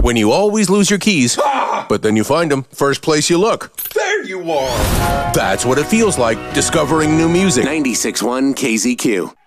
When you always lose your keys, but then you find them first place you look. There you are. That's what it feels like discovering new music. 96.1 KZQ.